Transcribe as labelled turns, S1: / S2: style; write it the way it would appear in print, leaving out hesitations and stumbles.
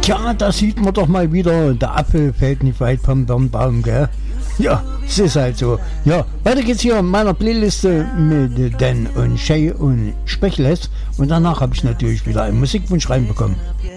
S1: Tja, da sieht man doch mal wieder, der Apfel fällt nicht weit vom Birnbaum, gell? Ja, es ist halt so. Ja, weiter geht's hier in meiner Playliste mit Dan und Shay und Spechles. Und danach habe ich natürlich wieder einen Musikwunsch reinbekommen.